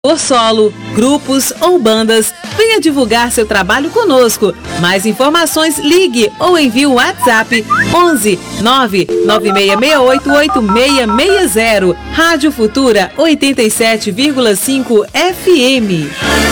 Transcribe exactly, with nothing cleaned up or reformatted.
Por solo, grupos ou bandas, venha divulgar seu trabalho conosco. Mais informações, ligue ou envie o WhatsApp onze nove nove seis seis oito oito seis seis zero. Rádio Futura oitenta e sete vírgula cinco F M.